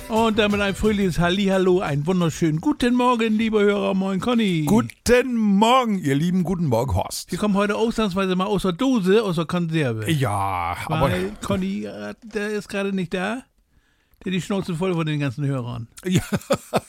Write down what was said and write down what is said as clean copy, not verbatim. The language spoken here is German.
Und damit ein fröhliches Hallihallo, einen wunderschönen guten Morgen, liebe Hörer. Moin, Conny. Guten Morgen, ihr Lieben. Guten Morgen, Horst. Wir kommen heute ausnahmsweise mal aus der Dose, aus der Konserve. Ja, aber... Weil Conny, der ist gerade nicht da. Der hat die Schnauze voll von den ganzen Hörern. Ja,